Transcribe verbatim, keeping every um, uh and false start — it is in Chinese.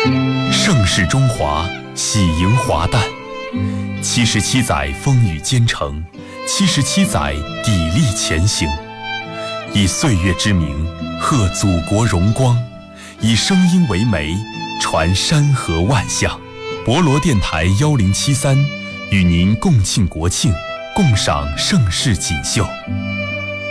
盛世中华，喜迎华诞。七十七载风雨兼程，七十七载砥砺前行。以岁月之名，贺祖国荣光；以声音为媒，传山河万象。博罗电台幺零七三，与您共庆国庆，共赏盛世锦绣。